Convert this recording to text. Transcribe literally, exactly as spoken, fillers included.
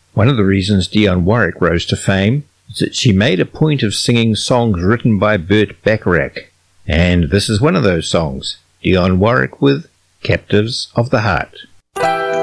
One of the reasons Dionne Warwick rose to fame is that she made a point of singing songs written by Burt Bacharach, and this is one of those songs, Dionne Warwick with Captives of the Heart.